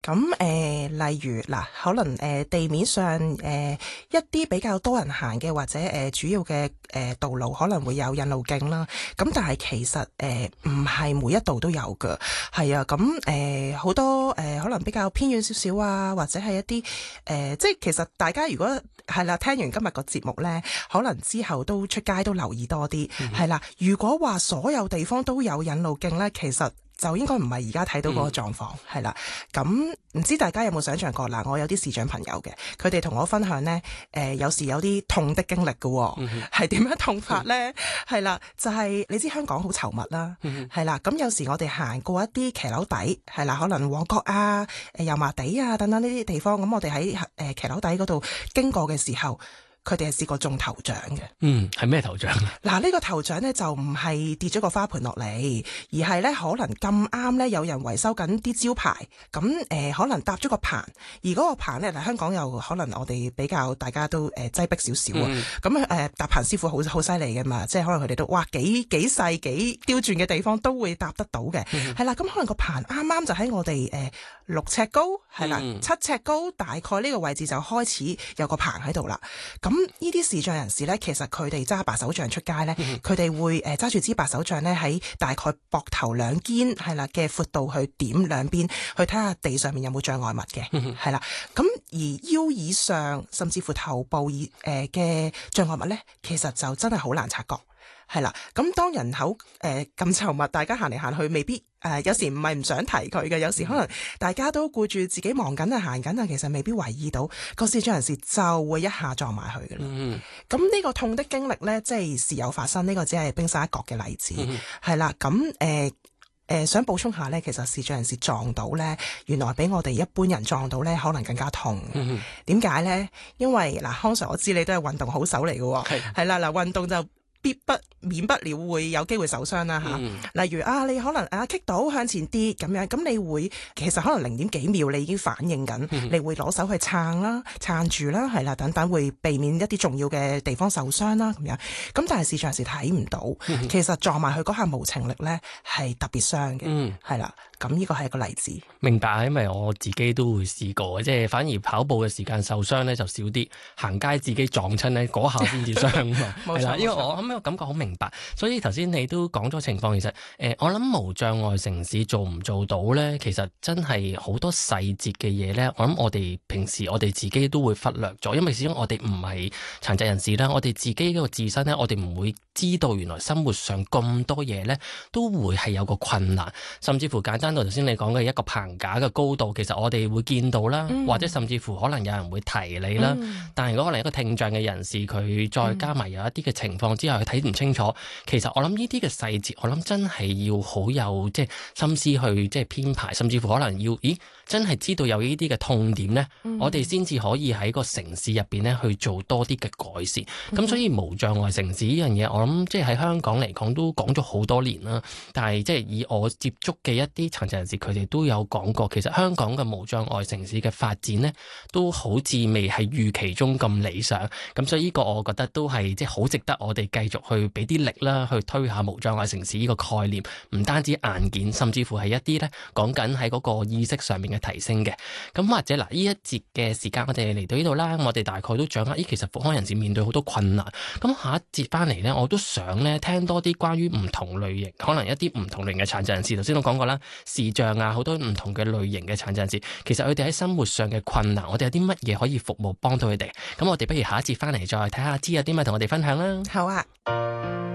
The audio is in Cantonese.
咁例如嗱，可能地面上一啲比較多人行嘅或者主要嘅道路可能會有引路徑啦。咁但係其實唔係每一度都有㗎，係啊。咁好多可能比較偏遠少少啊，或者係一啲即係其實大家如果係啦，聽完今日個節目咧，可能之後都出街都留意多啲，係啦。如果話所有地方都有引路徑咧，其實就應該唔係而家睇到嗰個狀況，係啦。咁唔知大家有冇想象過嗱？我有啲視障朋友嘅，佢哋同我分享呢，有時有啲痛的經歷嘅，係點樣痛法呢？係啦，就係你知香港好稠密啦，係啦。咁有時我哋行過一啲騎樓底，係啦，可能旺角啊、油麻地啊等等呢啲地方，咁我哋喺騎樓底嗰度經過嘅時候，佢哋係試過中頭獎嘅。 係咩頭獎啊？ 嗱，呢個頭獎呢，就唔係跌咗個花盆落嚟，而係呢可能咁啱呢有人維修緊啲招牌，咁可能搭咗個棚，而嗰個棚呢，嗱香港又可能我哋比較大家都擠迫少少啊，咁搭棚師傅好犀利㗎嘛，即係可能佢哋都哇幾細幾刁鑽嘅地方都會搭得到嘅，係啦，咁可能個棚啱啱就喺我哋6尺高，係啦7尺高，大概呢個位置就開始有個棚喺度啦。咁呢啲視障人士咧，其實佢哋揸白手杖出街咧，佢哋會揸住支白手杖咧，喺大概膊頭兩肩係啦嘅闊度去點兩邊，去睇下地上面有冇障礙物嘅，係啦。咁而腰以上甚至乎頭部嘅障礙物咧，其實就真係好難察覺。係啦，咁當人口咁稠密，大家行嚟行去，未必有時唔係唔想提佢嘅，有時可能大家都顧住自己忙緊啊、行緊啊，其實未必留意到個視障人士就會一下撞埋去嘅啦。咁呢個痛的經歷呢，即係時有發生，呢個只係冰山一角嘅例子。係啦，咁想補充下呢，其實視障人士撞到呢，原來比我哋一般人撞到呢，可能更加痛。點解呢？因為嗱，康 Sir，我知你都係運動好手嚟嘅喎，係啦，嗱，運動就免不了會有機會受傷啦嚇。例如你可能棘到向前跌咁樣，咁你會其實可能0點幾秒你已經反應緊，你會攞手去撐啦、撐住啦，係啦等等，會避免一啲重要嘅地方受傷啦咁樣。咁但係視障人士睇唔到，其實撞埋去嗰下無情力咧係特別傷嘅，係啦。咁呢個係一個例子。 明白，因為我自己都會試過，即係反而跑步嘅時間受傷咧就少啲，行街自己撞親咧嗰下先至傷嘛。係啦，因為我諗呢個感覺好明白，所以頭先你都講咗情況，其實我諗無障礙城市做唔做到咧，其實真係好多細節嘅嘢咧，我諗我哋平時我哋自己都會忽略咗，因為始終我哋唔係殘疾人士啦，我哋自己嗰個自身咧，我哋唔會知道原來生活上咁多嘢咧都會係有個困難，甚至乎簡單到頭先你講嘅一個棚架嘅高度，其實我哋會見到啦，或者甚至乎可能有人會提你啦。但係如果可能一個聽障嘅人士，佢再加埋有一啲嘅情況之下，佢睇唔清楚，其實我諗呢啲嘅細節，我諗真係要好有即係心思去即係編排，甚至乎可能要真係知道有呢啲嘅痛點咧，我哋先至可以喺個城市入邊咧去做多啲嘅改善。咁所以無障礙城市呢樣嘢，我諗即係喺香港嚟講都講咗好多年啦。但係即係以我接觸嘅一啲殘疾人士，佢哋都有講過，其實香港嘅無障礙城市嘅發展呢，都好似未係預期中咁理想。咁所以呢個我覺得都係即係好值得我哋繼續去俾啲力啦，去推下無障礙城市呢個概念。唔單止硬件，甚至乎係一啲咧講緊喺嗰個意識上面嘅提升嘅。咁或者嗱，呢一節嘅時間我哋嚟到呢度啦，我哋大概都掌握，其實復康人士面對好多困難。咁下一節翻嚟呢，我都想咧聽多啲關於唔同類型，可能一啲唔同類型嘅殘疾人士。頭先都講過啦，視障啊，好多唔同嘅類型嘅殘疾人士，其實佢哋喺生活上嘅困難，我哋有啲乜嘢可以服務幫到佢哋？咁我哋不如下一節翻嚟再睇下，知有啲咩同我哋分享啦。 好啊。